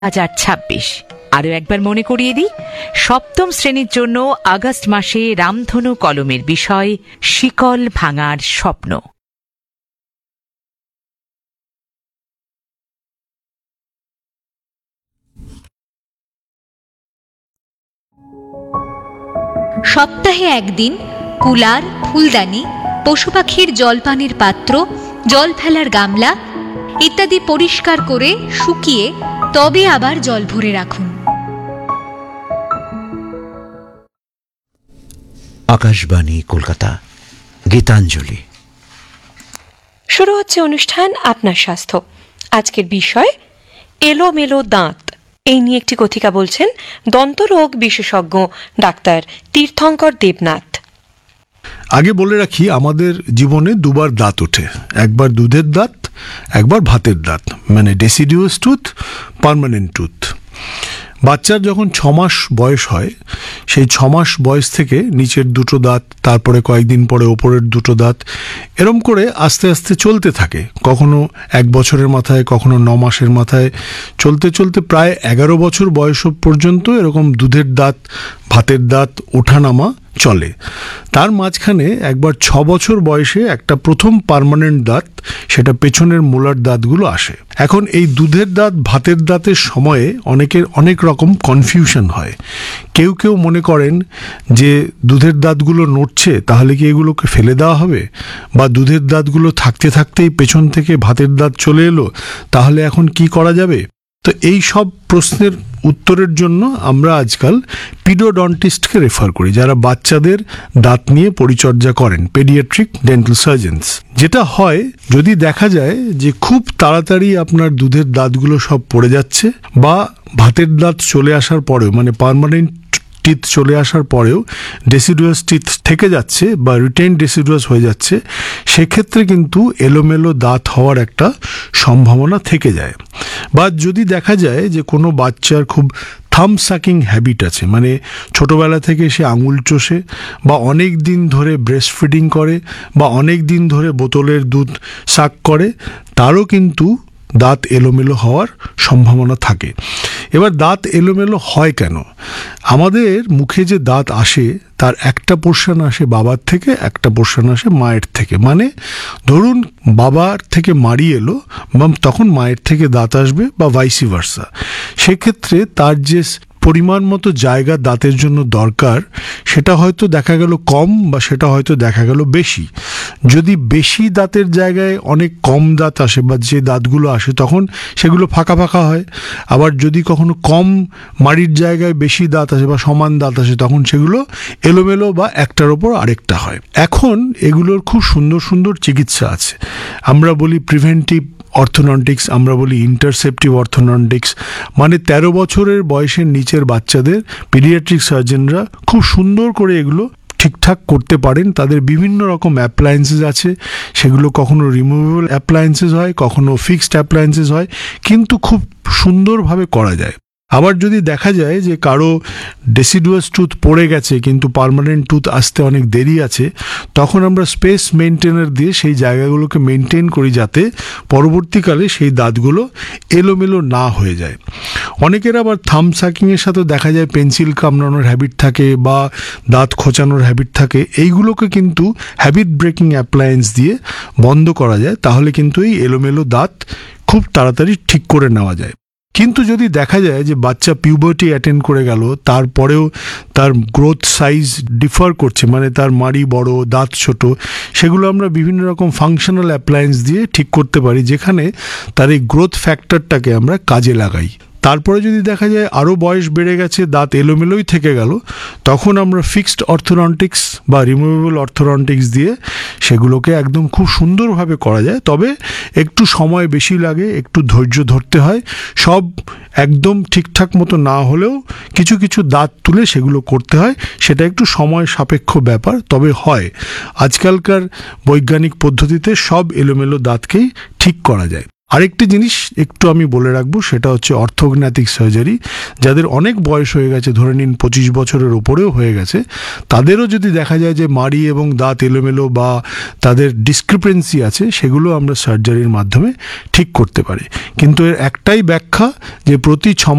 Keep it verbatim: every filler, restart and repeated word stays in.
হাজার ছাব্বিশ। আরও একবার মনে করিয়ে দিই, সপ্তম শ্রেণীর জন্য আগস্ট মাসে রামধনু কলমের বিষয় শিকল ভাঙার স্বপ্ন। সপ্তাহে একদিন কুলার, ফুলদানি, পশু পাখির জলপানের পাত্র, জল ফেলার গামলা ইত্যাদি পরিষ্কার করে শুকিয়ে তবে আবার জল ভরে রাখুন। আকাশবাণী কলকাতা, গীতাঞ্জলি। শুরু হচ্ছে অনুষ্ঠান আপনার স্বাস্থ্য। আজকের বিষয় এলোমেলো দাঁত। এই নিয়ে একটি কথিকা বলছেন দন্তরোগ বিশেষজ্ঞ ডাক্তার তীর্থঙ্কর দেবনাথ। আগে বলে রাখি, আমাদের জীবনে দুবার দাঁত ওঠে, একবার দুধের দাঁত, একবার ভাতের দাঁত, মানে ডেসিডিউয়াস টুথ, পার্মানেন্ট টুথ। বাচ্চার যখন ছ মাস বয়স হয়, সেই ছ মাস বয়স থেকে নিচের দুটো দাঁত, তারপরে কয়েকদিন পরে ওপরের দুটো দাঁত, এরম করে আস্তে আস্তে চলতে থাকে। কখনো এক বছরের মাথায়, কখনো ন মাসের মাথায়, চলতে চলতে প্রায় এগারো বছর বয়স পর্যন্ত এরকম দুধের দাঁত, ভাতের দাঁত ওঠানামা চলে। তার মাঝখানে একবার ছ বছর বয়সে একটা প্রথম পার্মানেন্ট দাঁত, সেটা পেছনের মোলার দাঁতগুলো আসে। এখন এই দুধের দাঁত, ভাতের দাঁতের সময়ে অনেকের অনেক রকম কনফিউশন হয়। কেউ কেউ মনে করেন যে দুধের দাঁতগুলো নড়ছে, তাহলে কি এগুলোকে ফেলে দেওয়া হবে, বা দুধের দাঁতগুলো থাকতে থাকতেই পেছন থেকে ভাতের দাঁত চলে এলো, তাহলে এখন কি করা যাবে? তো এই সব প্রশ্নের উত্তরের জন্য আমরা আজকাল পিডোডন্টিস্টকে রেফার করি, যারা বাচ্চাদের দাঁত নিয়ে পরিচর্যা করেন, পেডিয়াট্রিক ডেন্টাল সার্জনস। যেটা হয়, যদি দেখা যায় যে খুব তাড়াতাড়ি আপনার দুধের দাঁতগুলো সব পড়ে যাচ্ছে, বা ভাতের দাঁত চলে আসার পরেও, মানে পার্মানেন্ট টিথ চলে আসার পরেও ডেসিডুয়াস টিথ থেকে যাচ্ছে বা রিটেইন ডেসিডুয়াস হয়ে যাচ্ছে, সেক্ষেত্রে কিন্তু এলোমেলো দাঁত হওয়ার একটা সম্ভাবনা থেকে যায়। বা যদি দেখা যায় যে কোনো বাচ্চার খুব থাম সাকিং হ্যাবিট আছে, মানে ছোটোবেলা থেকে সে আঙুল চষে, বা অনেক দিন ধরে ব্রেস্ট ফিডিং করে, বা অনেক দিন ধরে বোতলের দুধ সাক করে, তারও কিন্তু দাঁত এলোমেলো হওয়ার সম্ভাবনা থাকে। এবার দাঁত এলোমেলো হয় কেন? আমাদের মুখে যে দাঁত আসে, তার একটা পোর্শন আসে বাবার থেকে, একটা পোর্শন আসে মায়ের থেকে। মানে ধরুন বাবার থেকে মাড়ি এলো, তখন মায়ের থেকে দাঁত আসবে, বা ভাইসি ভার্সা। সেক্ষেত্রে তার যে পরিমাণ মতো জায়গা দাঁতের জন্য দরকার, সেটা হয়তো দেখা গেল কম, বা সেটা হয়তো দেখা গেল বেশি। যদি বেশি দাঁতের জায়গায় অনেক কম দাঁত আসে, বা যে দাঁতগুলো আসে তখন সেগুলো ফাঁকা ফাঁকা হয়। আবার যদি কখনো কম মাড়ির জায়গায় বেশি দাঁত আসে বা সমান দাঁত আসে, তখন সেগুলো এলোমেলো বা একটার ওপর আরেকটা হয়। এখন এগুলোর খুব সুন্দর সুন্দর চিকিৎসা আছে। আমরা বলি প্রিভেন্টিভ অর্থোডন্টিক্স, আমরা বলি ইন্টারসেপটিভ অর্থোডন্টিক্স। মানে তেরো বছরের বয়সের নিচের বাচ্চাদের পিডিয়াট্রিক সার্জনরা খুব সুন্দর করে এগুলো ঠিকঠাক করতে পারেন। তাদের বিভিন্ন রকম অ্যাপ্লায়েন্সেস আছে, সেগুলো কখনো রিমুভেবল অ্যাপ্লায়েন্সেস হয়, কখনো ফিক্সড অ্যাপ্লায়েন্সেস হয়, কিন্তু খুব সুন্দরভাবে করা যায়। আবার যদি দেখা যায় যে কারো ডেসিডুয়াস টুথ পড়ে গেছে কিন্তু পার্মানেন্ট টুথ আসতে অনেক দেরি আছে, তখন আমরা স্পেস মেনটেনার দিয়ে সেই জায়গাগুলোকে মেনটেন করি, যাতে পরবর্তীকালে সেই দাঁতগুলো এলোমেলো না হয়ে যায়। অনেকের আবার থাম সাকিংয়ের সাথে দেখা যায় পেন্সিল কামড়ানোর হ্যাবিট থাকে, বা দাঁত খোঁচানোর হ্যাবিট থাকে। এইগুলোকে কিন্তু হ্যাবিট ব্রেকিং অ্যাপ্লায়েন্স দিয়ে বন্ধ করা যায়, তাহলে কিন্তু এই এলোমেলো দাঁত খুব তাড়াতাড়ি ঠিক করে নেওয়া যায়। কিন্তু যদি দেখা যায় যে বাচ্চা পিউবার্টি অ্যাটেন্ড করে গেল, তারপরেও তার গ্রোথ সাইজ ডিফার করছে, মানে তার মাড়ি বড়, দাঁত ছোট, সেগুলো আমরা বিভিন্ন রকম ফাংশনাল অ্যাপ্লায়েন্স দিয়ে ঠিক করতে পারি, যেখানে তার এই গ্রোথ ফ্যাক্টরটাকে আমরা কাজে লাগাই। তারপরে যদি দেখা যায় আরও বয়স বেড়ে গেছে, দাঁত এলোমেলোই থেকে গেল, তখন আমরা ফিক্সড অর্থোডন্টিক্স বা রিমুভেবল অর্থোডন্টিক্স দিয়ে সেগুলোকে একদম খুব সুন্দরভাবে করা যায়। তবে একটু সময় বেশি লাগে, একটু ধৈর্য ধরতে হয়। সব একদম ঠিকঠাক মতো না হলেও কিছু কিছু দাঁত তুলে সেগুলো করতে হয়, সেটা একটু সময় সাপেক্ষ ব্যাপার, তবে হয়। আজকালকার বৈজ্ঞানিক পদ্ধতিতে সব এলোমেলো দাঁতকেই ঠিক করা যায়। আরেকটি জিনিস একটু আমি বলে রাখবো, সেটা হচ্ছে অর্থোগন্যাথিক সার্জারি। যাদের অনেক বয়স হয়ে গেছে, ধরে নিন পঁচিশ বছরের ওপরেও হয়ে গেছে, তাদেরও যদি দেখা যায় যে মাড়ি এবং দাঁত এলোমেলো বা তাদের ডিসক্রিপেন্সি আছে, সেগুলো আমরা সার্জারির মাধ্যমে ঠিক করতে পারি। কিন্তু এর একটাই ব্যাখ্যা যে প্রতি ছ